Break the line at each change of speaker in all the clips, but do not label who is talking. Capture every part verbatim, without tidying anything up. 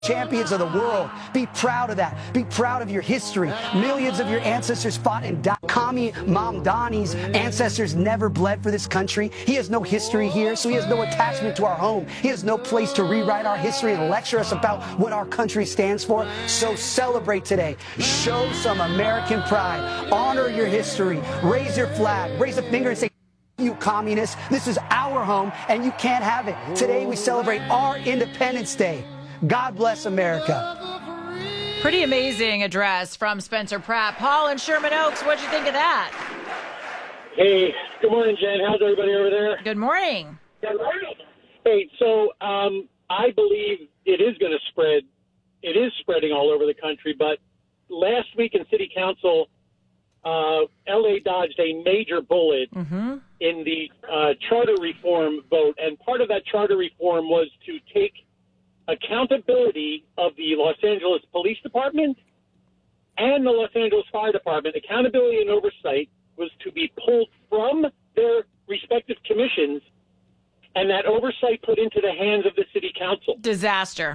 champions of the world. Be proud of that. Be proud of your history. Millions of your ancestors fought and died. Kami Mamdani's ancestors never bled for this country. He has no history here, so he has no attachment to our home. He has no place to rewrite our history and lecture us about what our country stands for. So celebrate today. Show some American pride. Honor your history. Raise your flag. Raise a finger and say, "You communists, this is our home and you can't have it." Today we celebrate our Independence Day. God bless America.
Pretty amazing address from Spencer Pratt. Paul in Sherman Oaks, what'd you think of that?
Hey, good morning, Jen. How's everybody over there?
Good morning.
Good morning. Hey, so um, I believe it is going to spread. It is spreading all over the country, but last week in City Council, uh, L A dodged a major bullet mm-hmm. in the uh, charter reform vote, and part of that charter reform was to take accountability of the Los Angeles Police Department and the Los Angeles Fire Department. Accountability and oversight was to be pulled from their respective commissions and that oversight put into the hands of the city council.
Disaster.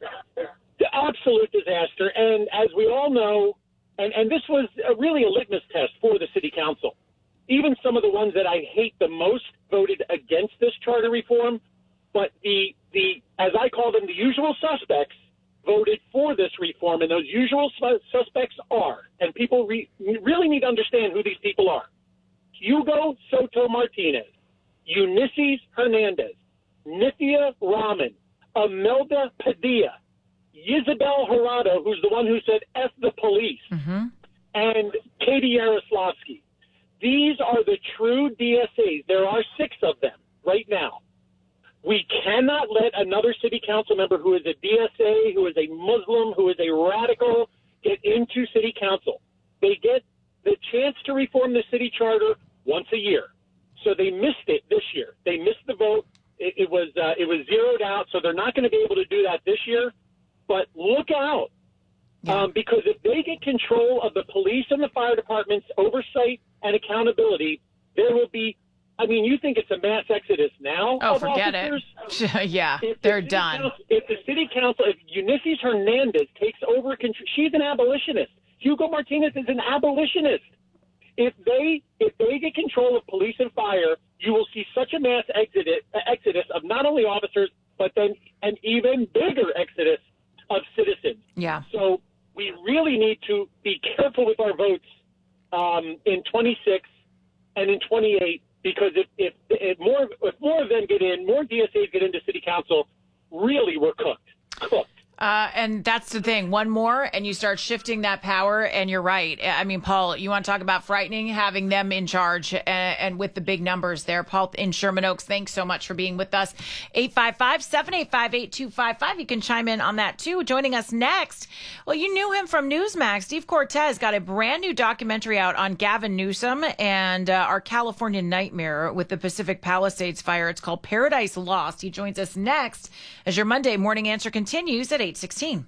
The absolute disaster. And as we all know, and, and this was a, really a litmus test for the city council. Even some of the ones that I hate the most voted against this charter reform, but the the as I call them, the usual suspects voted for this reform, and those usual su- suspects are, and people re- really need to understand who these people are: Hugo Soto Martinez, Ulysses Hernandez, Nithya Raman, Imelda Padilla, Isabel Jurado, who's the one who said F the police, mm-hmm. and Katie Yaroslavsky. These are the true D S As. There are six of them right now. We cannot let another city council member who is a D S A, who is a Muslim, who is a radical, get into city council. They get the chance to reform the city charter once a year. So they missed it this year. They missed the vote. It, it was uh, it was zeroed out, so they're not going to be able to do that this year. But look out, yeah. um, because if they get control of the police and the fire department's oversight and accountability, there will be, I mean, you think it's a mass exodus now?
Oh,
of
forget
officers?
it. yeah,
if
they're
the
done.
Council, if the city council, if Ulysses Hernandez takes over control, she's an abolitionist. Hugo Martinez is an abolitionist. If they if they get control of police and fire, you will see such a mass exodus, exodus of not only officers, but then an even bigger exodus of citizens.
Yeah.
So we really need to be careful with our votes um, in twenty-six and in twenty-eight. Because if, if, if more if more of them get in, more D S As get into city council, really we're cooked. Cooked.
Uh, and that's the thing. One more, and you start shifting that power, and you're right. I mean, Paul, you want to talk about frightening, having them in charge and, and with the big numbers there. Paul in Sherman Oaks, thanks so much for being with us. eight five five, seven eight five, eight two five five. You can chime in on that, too. Joining us next, well, you knew him from Newsmax. Steve Cortez got a brand new documentary out on Gavin Newsom and uh, our California nightmare with the Pacific Palisades fire. It's called Paradise Lost. He joins us next as your Monday morning answer continues at eight sixteen.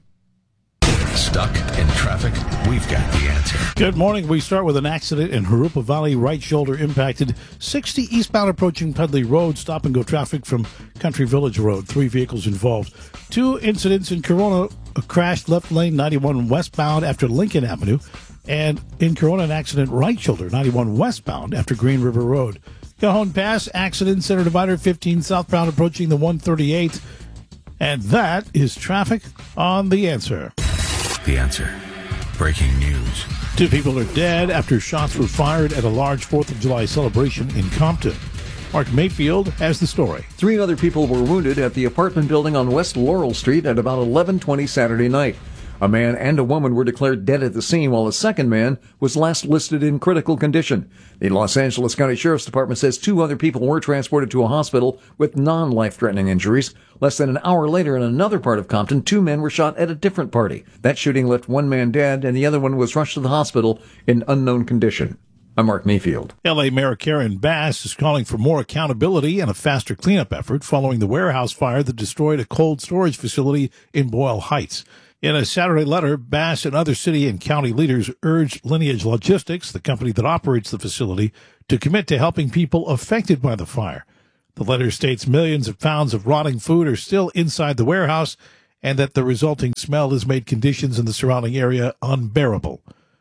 Stuck in traffic? We've got the answer.
Good morning. We start with an accident in Jurupa Valley. Right shoulder impacted. sixty eastbound approaching Pedley Road. Stop and go traffic from Country Village Road. Three vehicles involved. Two incidents in Corona. A crash left lane ninety-one westbound after Lincoln Avenue. And in Corona, an accident right shoulder ninety-one westbound after Green River Road. Cajon Pass accident. Center divider fifteen southbound approaching the one thirty-eight. And that is traffic on The Answer.
The Answer. Breaking news.
Two people are dead after shots were fired at a large fourth of July celebration in Compton. Mark Mayfield has the story.
Three other people were wounded at the apartment building on West Laurel Street at about eleven twenty Saturday night. A man and a woman were declared dead at the scene, while a second man was last listed in critical condition. The Los Angeles County Sheriff's Department says two other people were transported to a hospital with non-life-threatening injuries. Less than an hour later, in another part of Compton, two men were shot at a different party. That shooting left one man dead, and the other one was rushed to the hospital in unknown condition. I'm Mark Mayfield.
L A. Mayor Karen Bass is calling for more accountability and a faster cleanup effort following the warehouse fire that destroyed a cold storage facility in Boyle Heights. In a Saturday letter, Bass and other city and county leaders urged Lineage Logistics, the company that operates the facility, to commit to helping people affected by the fire. The letter states millions of pounds of rotting food are still inside the warehouse, and that the resulting smell has made conditions in the surrounding area unbearable.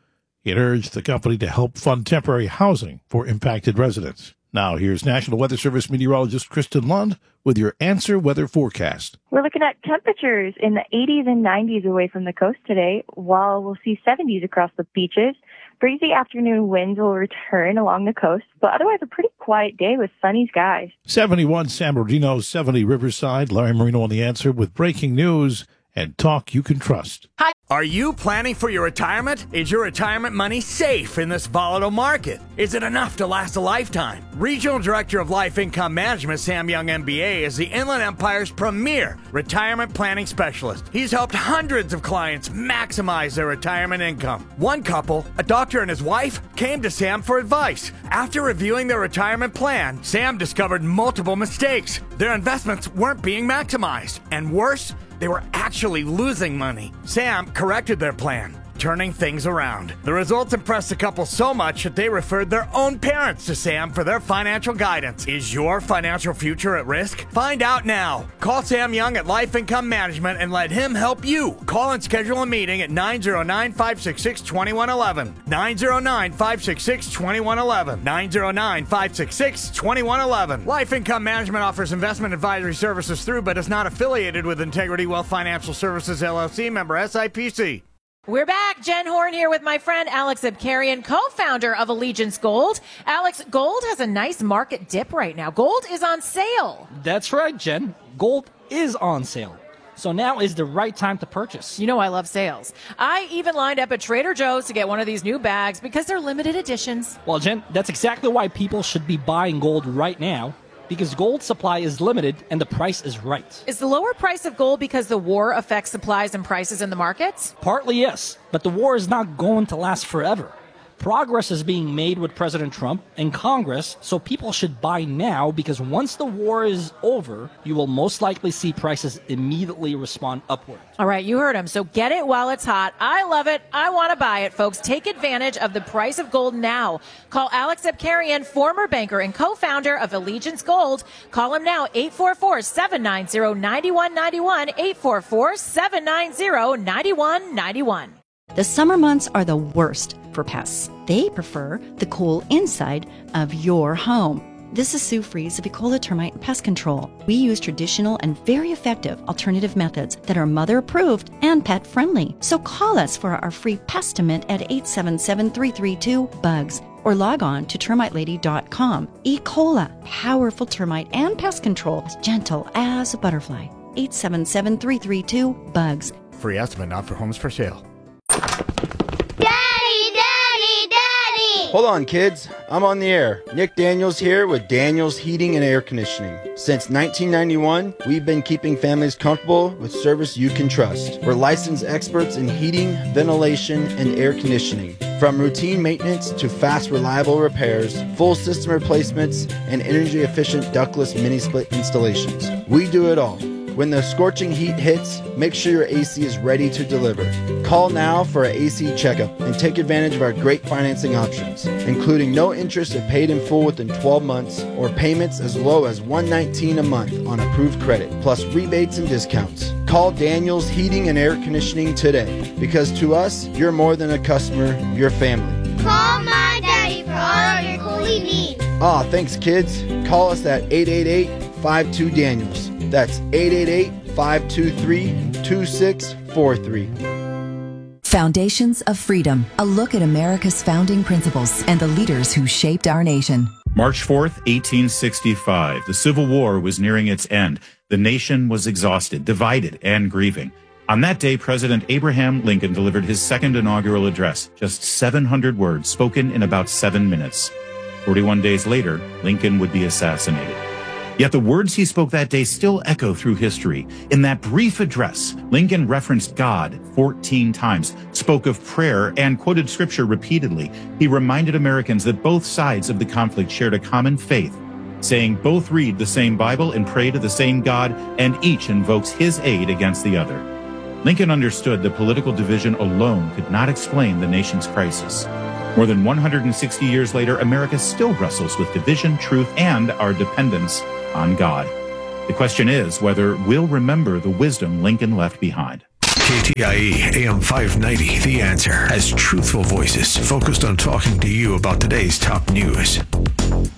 It urged the company to help fund temporary housing for impacted residents. Now, here's National Weather Service meteorologist Kristen Lund with your Answer Weather forecast.
We're looking at temperatures in the eighties and nineties away from the coast today, while we'll see seventies across the beaches. Breezy afternoon winds will return along the coast, but otherwise a pretty quiet day with sunny skies.
seventy-one San Bernardino, seventy Riverside. Larry Marino on the Answer with breaking news and talk you can trust.
Hi. Are you planning for your retirement? Is your retirement money safe in this volatile market? Is it enough to last a lifetime? Regional Director of Life Income Management, Sam Young, M B A, is the Inland Empire's premier retirement planning specialist. He's helped hundreds of clients maximize their retirement income. One couple, a doctor and his wife, came to Sam for advice. After reviewing their retirement plan, Sam discovered multiple mistakes. Their investments weren't being maximized, and worse, they were actually losing money. Sam corrected their plan, turning things around. The results impressed the couple so much that they referred their own parents to Sam for their financial guidance. Is your financial future at risk? Find out now. Call Sam Young at Life Income Management and let him help you. Call and schedule a meeting at nine zero nine, five six six, two one one one. nine zero nine, five six six, two one one one. nine zero nine, five six six, two one one one. Life Income Management offers investment advisory services through but is not affiliated with Integrity Wealth Financial Services, L L C, member S I P C.
We're back. Jen Horn here with my friend Alex Abkarian, co-founder of Allegiance Gold. Alex, gold has a nice market dip right now. Gold is on sale.
That's right, Jen. Gold is on sale. So now is the right time to purchase.
You know I love sales. I even lined up at Trader Joe's to get one of these new bags because they're limited editions.
Well, Jen, that's exactly why people should be buying gold right now. Because gold supply is limited and the price is right.
Is the lower price of gold because the war affects supplies and prices in the markets?
Partly, yes. But the war is not going to last forever. Progress is being made with President Trump and Congress, so people should buy now because once the war is over, you will most likely see prices immediately respond upward.
All right, you heard him. So get it while it's hot. I love it. I want to buy it, folks. Take advantage of the price of gold now. Call Alex Abkarian, former banker and co-founder of Allegiance Gold. Call him now, eight four four, seven nine zero, nine one nine one, eight four four, seven nine zero, nine one nine one.
The summer months are the worst for pests. They prefer the cool inside of your home. This is Sue Fries of Ecola Termite and Pest Control. We use traditional and very effective alternative methods that are mother-approved and pet-friendly. So call us for our free Pestimate at eight seven seven, three three two, BUGS or log on to termite lady dot com. Ecola, powerful termite and pest control, as gentle as a butterfly. eight seven seven, three three two, BUGS.
Free estimate not for homes for sale.
Daddy, Daddy, Daddy!
Hold on, kids. I'm on the air. Nick Daniels here with Daniels Heating and Air Conditioning. Since nineteen ninety-one, we've been keeping families comfortable with service you can trust. We're licensed experts in heating, ventilation, and air conditioning. From routine maintenance to fast, reliable repairs, full system replacements, and energy-efficient ductless mini-split installations. We do it all. When the scorching heat hits, make sure your A C is ready to deliver. Call now for an A C checkup and take advantage of our great financing options, including no interest if paid in full within twelve months or payments as low as one hundred nineteen dollars a month on approved credit, plus rebates and discounts. Call Daniels Heating and Air Conditioning today, because to us, you're more than a customer, you're family.
Call my daddy for all of your cooling needs.
Aw, thanks kids. Call us at eight eight eight, five two, Daniels. That's eight eight eight, five two three, two six four three.
Foundations of Freedom, a look at America's founding principles and the leaders who shaped our nation.
March fourth, eighteen sixty-five. The Civil War was nearing its end. The nation was exhausted, divided, and grieving. On that day, President Abraham Lincoln delivered his second inaugural address, just seven hundred words spoken in about seven minutes. forty-one days later, Lincoln would be assassinated. Yet the words he spoke that day still echo through history. In that brief address, Lincoln referenced God fourteen times, spoke of prayer, and quoted scripture repeatedly. He reminded Americans that both sides of the conflict shared a common faith, saying both read the same Bible and pray to the same God, and each invokes his aid against the other. Lincoln understood that political division alone could not explain the nation's crisis. More than one hundred sixty years later, America still wrestles with division, truth, and our dependence on God. The question is whether we'll remember the wisdom Lincoln left behind.
K T I E A M five ninety, The Answer, has truthful voices focused on talking to you about today's top news.